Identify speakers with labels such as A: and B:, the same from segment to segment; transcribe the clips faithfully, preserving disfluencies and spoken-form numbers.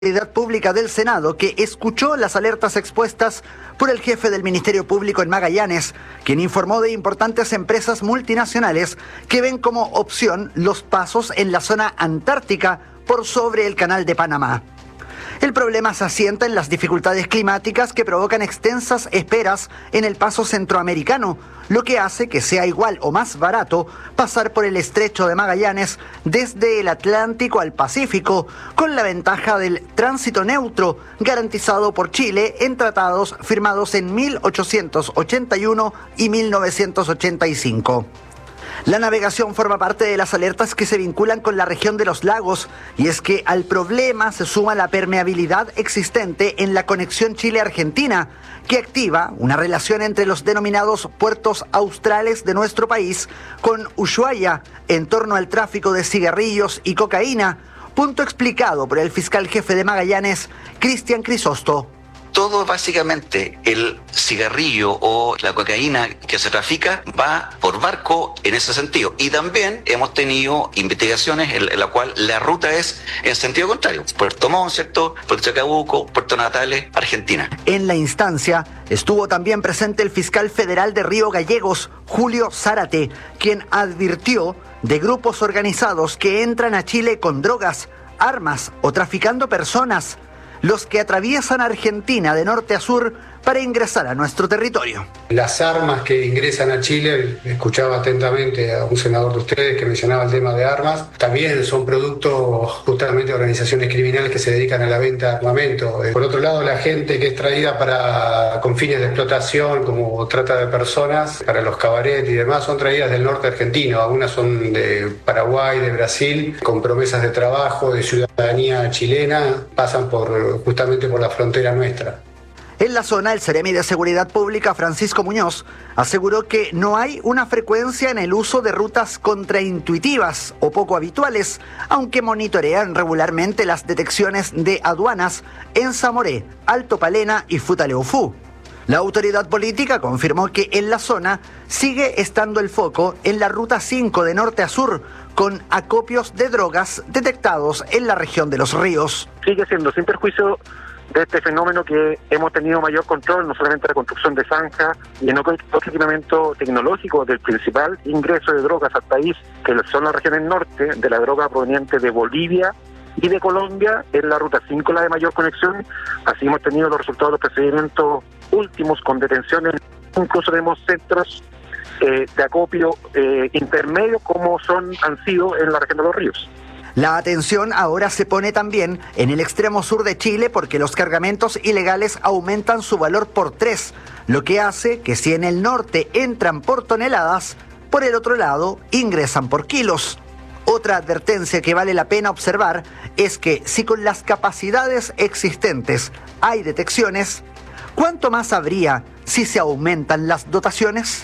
A: Seguridad Pública del Senado, que escuchó las alertas expuestas por el jefe del Ministerio Público en Magallanes, quien informó de importantes empresas multinacionales que ven como opción los pasos en la zona antártica por sobre el Canal de Panamá. El problema se asienta en las dificultades climáticas que provocan extensas esperas en el paso centroamericano, lo que hace que sea igual o más barato pasar por el estrecho de Magallanes desde el Atlántico al Pacífico, con la ventaja del tránsito neutro garantizado por Chile en tratados firmados en mil ochocientos ochenta y uno y mil novecientos ochenta y cinco. La navegación forma parte de las alertas que se vinculan con la región de los lagos, y es que al problema se suma la permeabilidad existente en la conexión Chile-Argentina, que activa una relación entre los denominados puertos australes de nuestro país con Ushuaia en torno al tráfico de cigarrillos y cocaína, punto explicado por el fiscal jefe de Magallanes, Cristian Crisosto.
B: Todo básicamente el cigarrillo o la cocaína que se trafica va por barco en ese sentido. Y también hemos tenido investigaciones en la cual la ruta es en sentido contrario. Puerto Montt, ¿cierto? Puerto Chacabuco, Puerto Natales, Argentina.
A: En la instancia estuvo también presente el fiscal federal de Río Gallegos, Julio Zárate, quien advirtió de grupos organizados que entran a Chile con drogas, armas o traficando personas, los que atraviesan Argentina de norte a sur para ingresar a nuestro territorio.
C: Las armas que ingresan a Chile, escuchaba atentamente a un senador de ustedes que mencionaba el tema de armas, también son productos justamente de organizaciones criminales que se dedican a la venta de armamento. Por otro lado, la gente que es traída para con fines de explotación, como trata de personas, para los cabarets y demás, son traídas del norte argentino. Algunas son de Paraguay, de Brasil, con promesas de trabajo, de ciudadanía chilena, pasan por justamente por la frontera nuestra.
A: En la zona, el Seremi de Seguridad Pública, Francisco Muñoz, aseguró que no hay una frecuencia en el uso de rutas contraintuitivas o poco habituales, aunque monitorean regularmente las detecciones de aduanas en Zamoré, Alto Palena y Futaleufú. La autoridad política confirmó que en la zona sigue estando el foco en la Ruta cinco de norte a sur, con acopios de drogas detectados en la región de Los Ríos.
D: Sigue siendo sin perjuicio de este fenómeno que hemos tenido mayor control, no solamente la construcción de zanjas y en otro equipamiento tecnológico del principal ingreso de drogas al país, que son las regiones norte, de la droga proveniente de Bolivia y de Colombia, en la Ruta cinco la de mayor conexión. Así hemos tenido los resultados de los procedimientos últimos con detenciones, incluso tenemos centros eh, de acopio eh, intermedios como son han sido en la región de Los Ríos.
A: La atención ahora se pone también en el extremo sur de Chile porque los cargamentos ilegales aumentan su valor por tres, lo que hace que si en el norte entran por toneladas, por el otro lado ingresan por kilos. Otra advertencia que vale la pena observar es que si con las capacidades existentes hay detecciones, ¿cuánto más habría si se aumentan las dotaciones?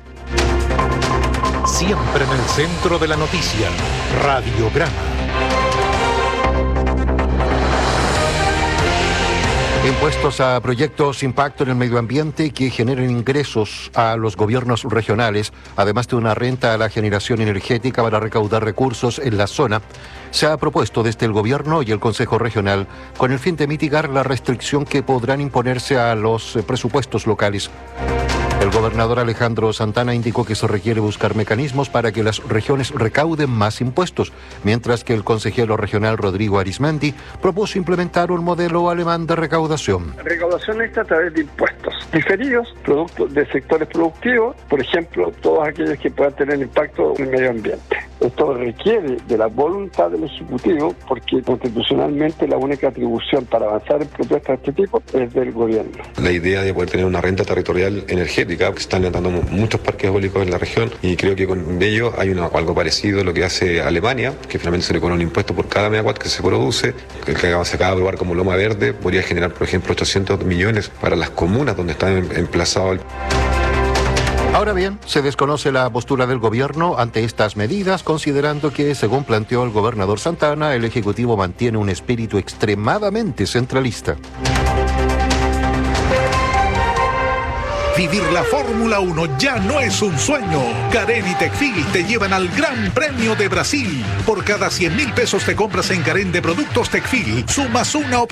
E: Siempre en el centro de la noticia, Radiograma. Impuestos a proyectos de impacto en el medio ambiente que generen ingresos a los gobiernos regionales, además de una renta a la generación energética para recaudar recursos en la zona, se ha propuesto desde el gobierno y el Consejo Regional con el fin de mitigar la restricción que podrán imponerse a los presupuestos locales. El gobernador Alejandro Santana indicó que se requiere buscar mecanismos para que las regiones recauden más impuestos, mientras que el consejero regional Rodrigo Arismendi propuso implementar un modelo alemán de recaudación.
F: Recaudación extra a través de impuestos diferidos, productos de sectores productivos, por ejemplo, todos aquellos que puedan tener impacto en el medio ambiente. Esto requiere de la voluntad del Ejecutivo, porque constitucionalmente la única atribución para avanzar en propuestas de este tipo es del gobierno.
G: La idea de poder tener una renta territorial energética, que están levantando muchos parques eólicos en la región, y creo que con ello hay una, algo parecido a lo que hace Alemania, que finalmente se le cobra un impuesto por cada megawatt que se produce, que se acaba de aprobar como Loma Verde, podría generar, por ejemplo, ochocientos millones para las comunas donde están emplazados.
E: Ahora bien, se desconoce la postura del gobierno ante estas medidas, considerando que, según planteó el gobernador Santana, el Ejecutivo mantiene un espíritu extremadamente centralista.
H: Vivir la Fórmula uno ya no es un sueño. Carén y Tecfil te llevan al Gran Premio de Brasil. Por cada cien mil pesos te compras en Carén de productos Tecfil, sumas una oportunidad